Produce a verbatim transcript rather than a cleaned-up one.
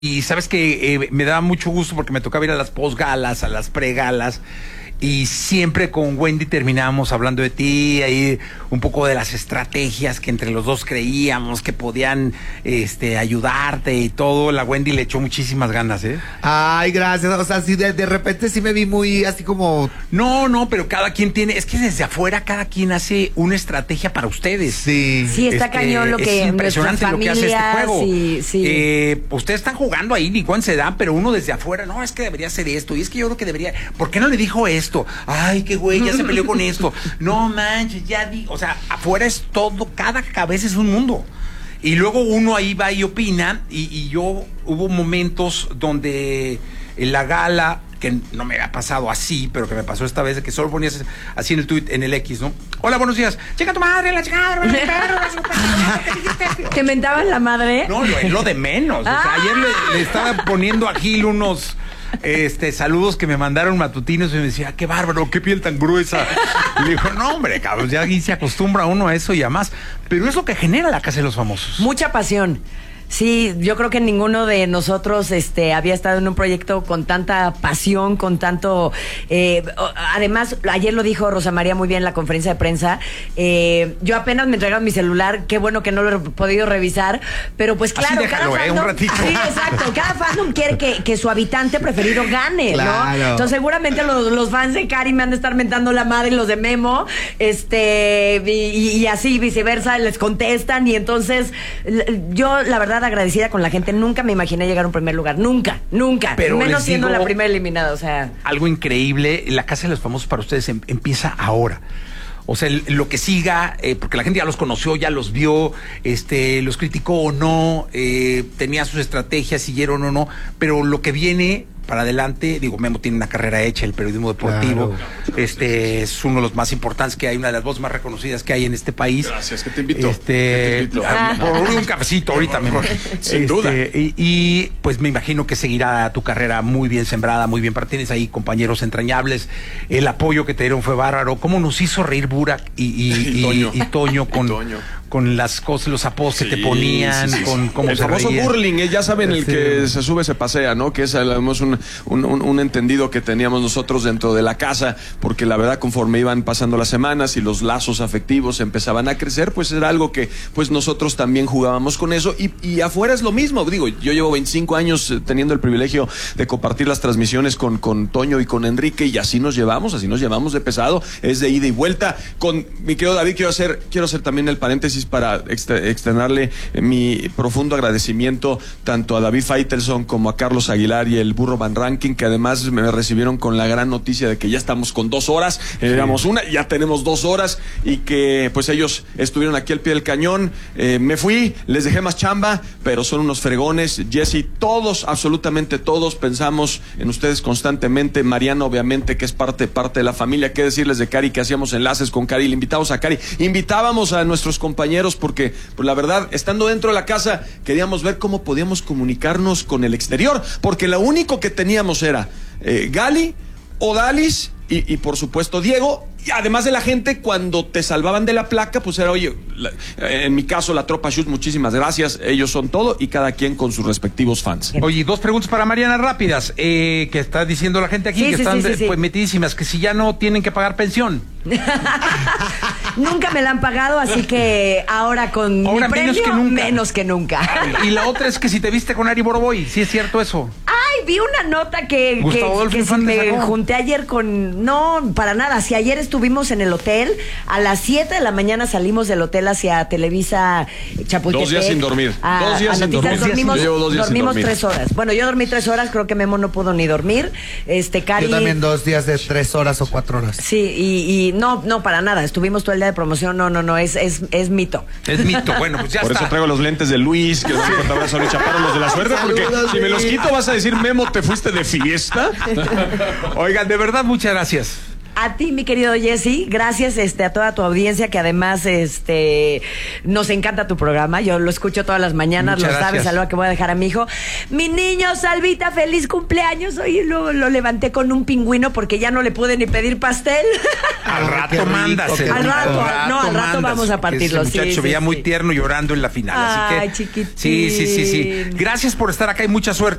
Y sabes que eh, me daba mucho gusto porque me tocaba ir a las posgalas, a las pregalas, y siempre con Wendy terminábamos hablando de ti, ahí un poco de las estrategias que entre los dos creíamos que podían este, ayudarte y todo. La Wendy le echó muchísimas ganas, ¿eh? Ay, gracias. O sea, sí, de, de repente sí me vi muy así como... No, no, pero cada quien tiene... Es que desde afuera cada quien hace una estrategia para ustedes. Sí. Sí, está Este, cañón lo que... Es impresionante lo que hace este juego. Sí, sí. Eh, ustedes están jugando ahí, ni cuán se dan, pero uno desde afuera, no, es que debería hacer esto, y es que yo creo que debería... ¿Por qué no le dijo esto? Ay, qué güey, ya se peleó con esto. No manches, ya di... O sea, afuera es todo, cada cabeza es un mundo. Y luego uno ahí va y opina, y, y yo hubo momentos donde en la gala, que no me había pasado así, pero que me pasó esta vez, que solo ponías así en el tweet, en el X, ¿no? Hola, buenos días. Chica tu madre, la chingada. ¿Te mentaban la madre? No, lo, lo de menos. O sea, ayer le, le estaba poniendo a Gil unos... Este, saludos que me mandaron matutinos y me decía, qué bárbaro, qué piel tan gruesa. Y le dijo, no, hombre, cabrón, ya aquí se acostumbra uno a eso y a más. Pero es lo que genera la Casa de los Famosos. Mucha pasión. Sí, yo creo que ninguno de nosotros este, había estado en un proyecto con tanta pasión, con tanto... Eh, además, ayer lo dijo Rosa María muy bien en la conferencia de prensa, eh, yo apenas me entregaron mi celular, qué bueno que no lo he podido revisar, pero pues claro, así déjalo, cada eh, fandom... un ratito. Sí, exacto, cada fandom quiere que, que su habitante preferido gane, Claro. ¿no? Entonces seguramente los, los fans de Cari me han de estar mentando la madre, los de Memo, este y, y así viceversa, les contestan, y entonces yo la verdad agradecida con la gente, nunca me imaginé llegar a un primer lugar, nunca, nunca, pero menos siendo digo, la primera eliminada, o sea. Algo increíble, la Casa de los Famosos para ustedes em, empieza ahora. O sea, el, lo que siga, eh, porque la gente ya los conoció, ya los vio, este, los criticó o no, eh, tenía sus estrategias, siguieron o no, pero lo que viene para adelante, digo, Memo tiene una carrera hecha, el periodismo deportivo, claro. Este es uno de los más importantes que hay, una de las voces más reconocidas que hay en este país. Gracias, que te invito. Este, te invito. Ah, por un cafecito ahorita mejor. Sin este, duda. Y, y pues me imagino que seguirá tu carrera muy bien sembrada, muy bien. Tienes ahí compañeros entrañables, el apoyo que te dieron fue bárbaro. ¿Cómo nos hizo reír Burak y, y, y, y, Toño. y Toño con... Toño. con las cosas, los apodos sí, que te ponían, sí, sí, con cómo el se famoso reían. burling, eh, ya saben, el sí. que se sube se pasea, ¿no? Que es un, un, un, un entendido que teníamos nosotros dentro de la casa, porque la verdad conforme iban pasando las semanas y los lazos afectivos empezaban a crecer, pues era algo que pues nosotros también jugábamos con eso, y, y afuera es lo mismo. Digo, yo llevo veinticinco años teniendo el privilegio de compartir las transmisiones con, con Toño y con Enrique, y así nos llevamos, así nos llevamos de pesado, es de ida y vuelta. Con mi querido David, quiero hacer, quiero hacer también el paréntesis para externarle mi profundo agradecimiento tanto a David Faitelson como a Carlos Aguilar y el Burro Van Ranking, que además me recibieron con la gran noticia de que ya estamos con dos horas, sí. éramos una, ya tenemos dos horas, y que pues ellos estuvieron aquí al pie del cañón. Eh, me fui, les dejé más chamba, pero son unos fregones. Jesse, todos, absolutamente todos, pensamos en ustedes constantemente. Mariano, obviamente, que es parte, parte de la familia. Qué decirles de Cari, que hacíamos enlaces con Cari, le invitamos a Cari, invitábamos a nuestros compañeros, porque pues la verdad, estando dentro de la casa, queríamos ver cómo podíamos comunicarnos con el exterior, porque lo único que teníamos era eh, Gali, Odalis y, y por supuesto Diego. Y además de la gente, cuando te salvaban de la placa, pues era, oye, la, en mi caso, la tropa Shoot, muchísimas gracias, ellos son todo, y cada quien con sus respectivos fans. Oye, dos preguntas para Mariana rápidas, eh, que está diciendo la gente aquí, sí, que sí, están sí, sí, sí. pues metidísimas, que si ya no tienen que pagar pensión. Nunca me la han pagado, así que ahora con ahora mi menos premio, que nunca. menos que nunca. Y la otra es que si te viste con Ari Boroboy, ¿sí es cierto eso? Ay, vi una nota que, Gustavo que, que si me sacó. junté ayer con... No, para nada, si ayer estuvimos en el hotel, a las siete de la mañana salimos del hotel hacia Televisa Chapultepec. Dos días sin dormir. A, dos días a sin dormir. Dormimos, yo llevo dos días dormimos sin dormir. tres horas. Bueno, yo dormí tres horas, creo que Memo no pudo ni dormir. Este, Cari... Yo también dos días de tres horas o cuatro horas. Sí, y, y no, no, para nada. Estuvimos todo el día de promoción. No, no, no, es, es, es mito. Es mito, bueno, pues ya Por está. Por eso traigo los lentes de Luis, que los van a contar sobre Chaparro, los de la suerte, porque si me los quito vas a decir, Memo, ¿te fuiste de fiesta? Oigan, de verdad, muchas gracias. A ti, mi querido Jesse, gracias este, a toda tu audiencia que además este, nos encanta tu programa. Yo lo escucho todas las mañanas, Muchas lo sabes, gracias. a lo que voy a dejar a mi hijo. Mi niño, Salvita, feliz cumpleaños. Hoy lo, lo levanté con un pingüino porque ya no le pude ni pedir pastel. Al Ay, rato qué rico, mándaselo. qué Al rico. rato, no, al rato mándaselo, vamos a que partirlo, ese sí, muchacho sí, veía muy sí. tierno llorando en la final. así Ay, que, chiquitín. sí, sí, sí, sí. Gracias por estar acá y mucha suerte.